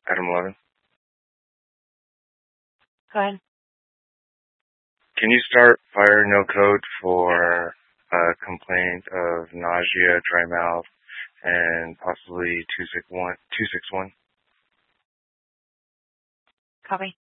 Adam 11. Go ahead. Can you start fire no code for a complaint of nausea, dry mouth, and possibly 261? Copy.